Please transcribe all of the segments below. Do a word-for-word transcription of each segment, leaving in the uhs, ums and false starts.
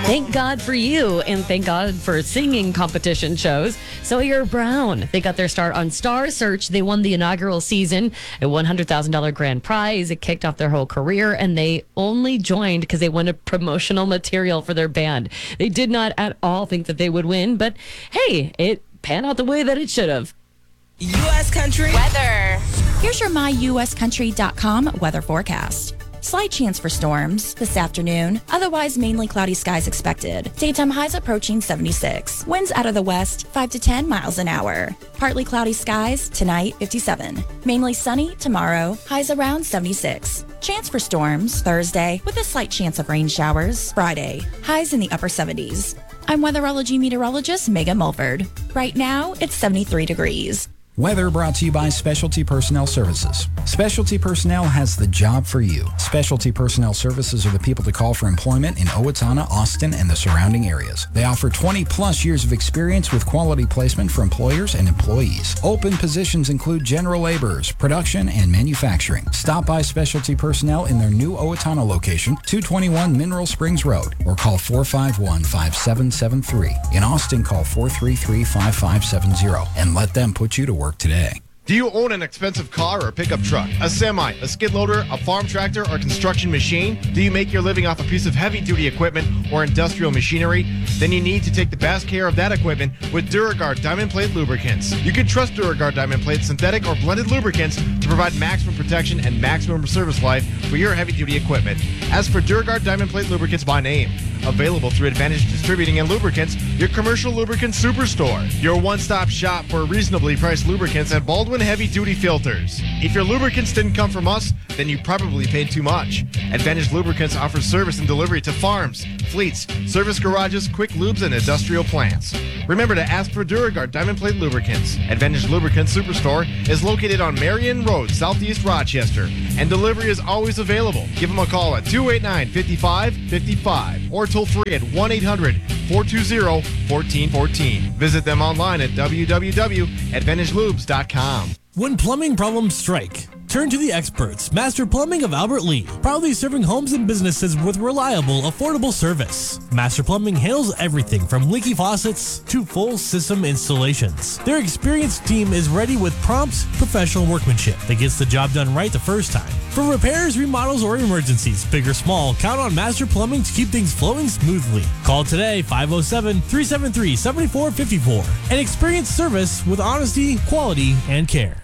Thank God for you, and thank God for singing competition shows. Sawyer Brown, they got their start on Star Search. They won the inaugural season, a one hundred thousand dollars grand prize. It kicked off their whole career, and they only joined because they wanted promotional material for their band. They did not at all think that they would win, but hey, it panned out the way that it should have. U S Country weather. Here's your my U S country dot com weather forecast. Slight chance for storms this afternoon. Otherwise, mainly cloudy skies expected. Daytime highs approaching seventy-six. Winds out of the west, five to ten miles an hour. Partly cloudy skies tonight, fifty-seven. Mainly sunny tomorrow, highs around seventy-six. Chance for storms Thursday with a slight chance of rain showers. Friday, highs in the upper seventies. I'm weatherology meteorologist Megan Mulford. Right now, it's seventy-three degrees. Weather brought to you by Specialty Personnel Services. Specialty Personnel has the job for you. Specialty Personnel Services are the people to call for employment in Owatonna, Austin, and the surrounding areas. They offer twenty plus years of experience with quality placement for employers and employees. Open positions include general laborers, production, and manufacturing. Stop by Specialty Personnel in their new Owatonna location, two twenty-one Mineral Springs Road, or call four five one, five seven seven three. In Austin, call four three three, five five seven zero and let them put you to work today. Do you own an expensive car or pickup truck, a semi, a skid loader, a farm tractor, or construction machine? Do you make your living off a piece of heavy-duty equipment or industrial machinery? Then you need to take the best care of that equipment with Duragard Diamond Plate Lubricants. You can trust Duragard Diamond Plate synthetic or blended lubricants to provide maximum protection and maximum service life for your heavy-duty equipment. As for Duragard Diamond Plate Lubricants by name, available through Advantage Distributing and Lubricants, your commercial lubricant superstore. Your one-stop shop for reasonably priced lubricants and Baldwin heavy-duty filters. If your lubricants didn't come from us, then you probably paid too much. Advantage Lubricants offers service and delivery to farms, fleets, service garages, quick lubes, and industrial plants. Remember to ask for Duragard Diamond Plate Lubricants. Advantage Lubricants Superstore is located on Marion Road, Southeast Rochester, and delivery is always available. Give them a call at two eight nine, five five five five or toll free at one eight hundred, four two zero, one four one four. Visit them online at w w w dot advantage lubes dot com. When plumbing problems strike, turn to the experts, Master Plumbing of Albert Lea, proudly serving homes and businesses with reliable, affordable service. Master Plumbing handles everything from leaky faucets to full system installations. Their experienced team is ready with prompt, professional workmanship that gets the job done right the first time. For repairs, remodels, or emergencies, big or small, count on Master Plumbing to keep things flowing smoothly. Call today, five oh seven, three seven three, seven four five four, and experience service with honesty, quality, and care.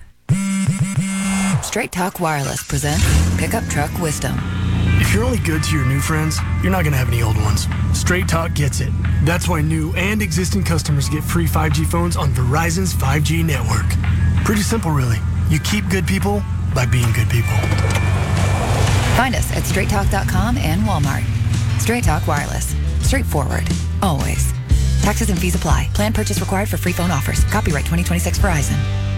Straight Talk Wireless presents Pickup Truck Wisdom. If you're only good to your new friends, you're not going to have any old ones. Straight Talk gets it. That's why new and existing customers get free five G phones on Verizon's five G network. Pretty simple, really. You keep good people by being good people. Find us at straight talk dot com and Walmart. Straight Talk Wireless. Straightforward. Always. Taxes and fees apply. Plan purchase required for free phone offers. Copyright twenty twenty-six Verizon.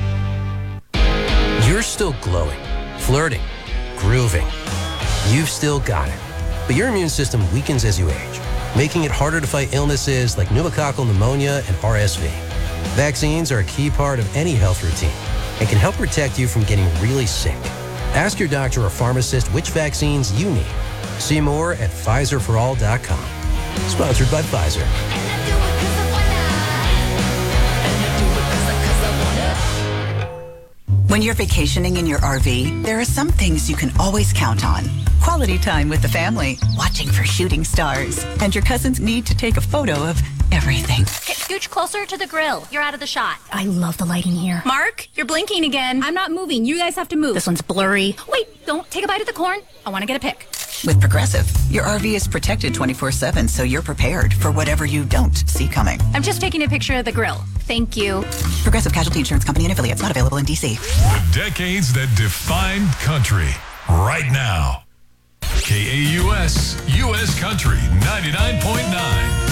You're still glowing, flirting, grooving. You've still got it. But your immune system weakens as you age, making it harder to fight illnesses like pneumococcal pneumonia and R S V. Vaccines are a key part of any health routine and can help protect you from getting really sick. Ask your doctor or pharmacist which vaccines you need. See more at Pfizer for all dot com. Sponsored by Pfizer. When you're vacationing in your R V, there are some things you can always count on. Quality time with the family, watching for shooting stars, and your cousin's need to take a photo of everything. Get scooch closer to the grill. You're out of the shot. I love the lighting here. Mark, you're blinking again. I'm not moving. You guys have to move. This one's blurry. Wait, don't take a bite of the corn. I want to get a pic. With Progressive, your R V is protected twenty-four seven, so you're prepared for whatever you don't see coming. I'm just taking a picture of the grill. Thank you. Progressive Casualty Insurance Company and affiliates, not available in D C. The decades that defined country. Right now. K A U S, U S Country ninety-nine point nine.